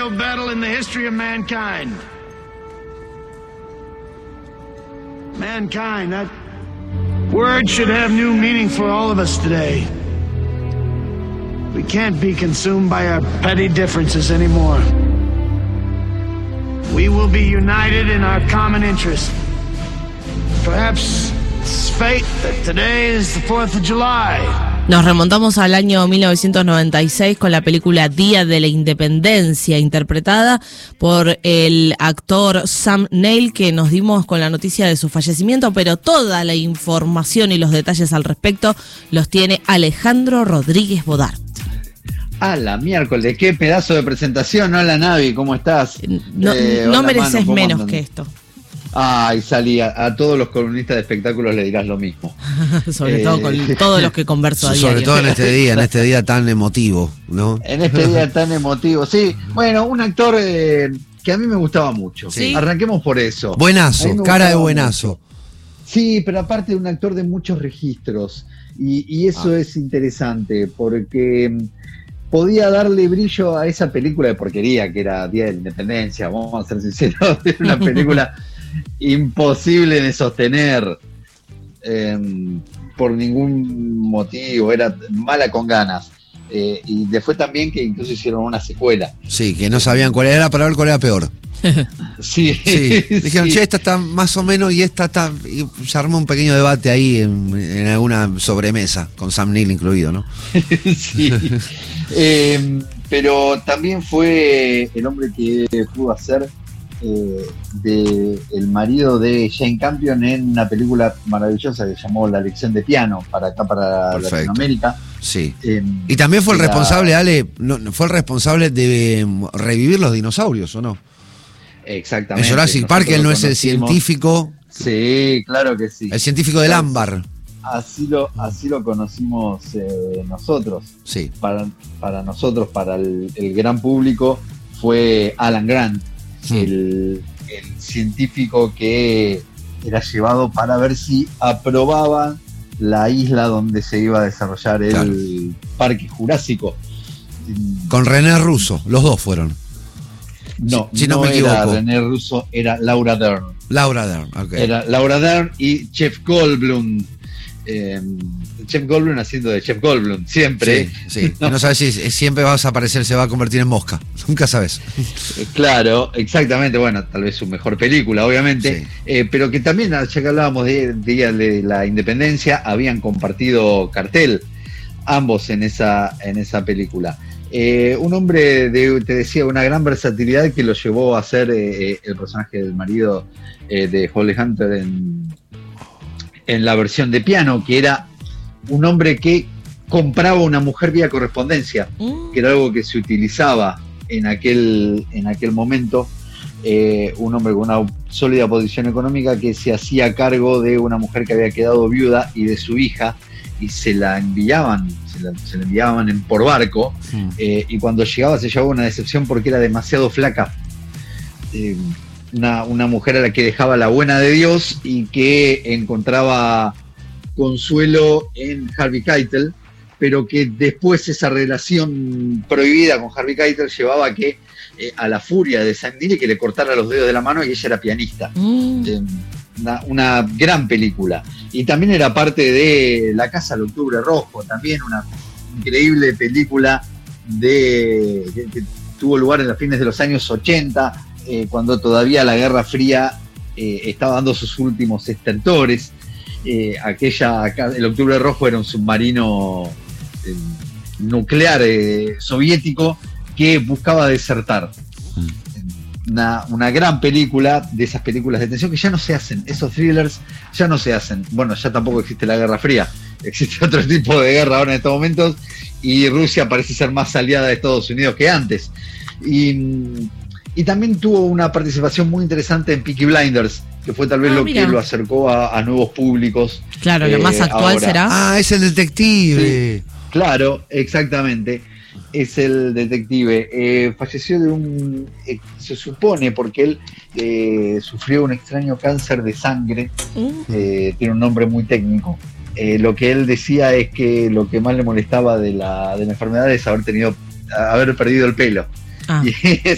battlefield battle in the history of mankind. Mankind, that word should have new meaning for all of us today. We can't be consumed by our petty differences anymore. We will be united in our common interest. Perhaps it's fate that today is the 4th of July. Nos remontamos al año 1996 con la película Día de la Independencia, interpretada por el actor Sam Neill, que nos dimos con la noticia de su fallecimiento, pero toda la información y los detalles al respecto los tiene Alejandro Rodríguez Bodart. A la miércoles, qué pedazo de presentación. Hola Navi, ¿cómo estás? No mereces Manu, menos que esto. Ay, Salí, a todos los columnistas de espectáculos le dirás lo mismo. Sobre todo con todos los que converso a diario. Sobre todo en este día tan emotivo, ¿no? En este día tan emotivo, sí. Bueno, un actor que a mí me gustaba mucho. ¿Sí? Arranquemos por eso. Buenazo, cara de buenazo. Mucho. Sí, pero aparte de un actor de muchos registros. Y eso es interesante, porque podía darle brillo a esa película de porquería que era Día de la Independencia, vamos a ser sinceros, era una película imposible de sostener por ningún motivo, era mala con ganas. Y después también que incluso hicieron una secuela. Sí, que no sabían cuál era para ver cuál era peor. Sí. Dijeron, sí. Che, esta está más o menos y esta está... Y se armó un pequeño debate ahí en alguna sobremesa, con Sam Neill incluido, ¿no? Sí. Pero también fue el hombre que pudo hacer de el marido de Jane Campion en una película maravillosa que se llamó La Lección de Piano, para acá, para Perfecto. Latinoamérica. Sí. Y también fue el responsable, Ale, fue el responsable de revivir los dinosaurios, ¿o no? Exactamente. En Jurassic Park él no es el científico. Sí, claro que sí. El científico del ámbar. Así lo conocimos nosotros. Sí. Para nosotros, para el gran público, fue Alan Grant, el científico que era llevado para ver si aprobaban la isla donde se iba a desarrollar el Parque Jurásico. Con René Russo, los dos fueron. No, si no no me equivoco. Era René Russo, era Laura Dern. Laura Dern, ok. Era Laura Dern y Jeff Goldblum. Jeff Goldblum haciendo de Jeff Goldblum, siempre. Sí. No sabes si siempre vas a aparecer, se va a convertir en mosca. Nunca sabes. Claro, exactamente. Bueno, tal vez su mejor película, obviamente. Sí. Pero que también, ya que hablábamos de Día de la Independencia, habían compartido cartel ambos en esa película. Un hombre te decía, una gran versatilidad que lo llevó a ser el personaje del marido de Holly Hunter en la versión de piano, que era un hombre que compraba una mujer vía correspondencia, que era algo que se utilizaba en aquel momento. Un hombre con una sólida posición económica que se hacía cargo de una mujer que había quedado viuda y de su hija, y se la enviaban por barco, y cuando llegaba se llevaba una decepción porque era demasiado flaca. Una mujer a la que dejaba la buena de Dios y que encontraba consuelo en Harvey Keitel, pero que después esa relación prohibida con Harvey Keitel llevaba a que a la furia de Sam Neill que le cortara los dedos de la mano, y ella era pianista. Una gran película. Y también era parte de La Casa del Octubre Rojo, también una increíble película que tuvo lugar en los fines de los años 80, cuando todavía la Guerra Fría estaba dando sus últimos estertores. El Octubre Rojo era un submarino nuclear soviético que buscaba desertar. Una gran película, de esas películas de tensión que ya no se hacen, esos thrillers ya no se hacen. Bueno, ya tampoco existe la Guerra Fría, existe otro tipo de guerra ahora en estos momentos, y Rusia parece ser más aliada de Estados Unidos que antes. Y también tuvo una participación muy interesante en Peaky Blinders, que fue tal vez lo que lo acercó a nuevos públicos. Claro, lo más actual ahora. ¿Será? Es el detective. Sí, claro, exactamente. Es el detective. Falleció se supone, porque él sufrió un extraño cáncer de sangre. Tiene un nombre muy técnico. Lo que él decía es que lo que más le molestaba de la enfermedad es haber perdido el pelo. Y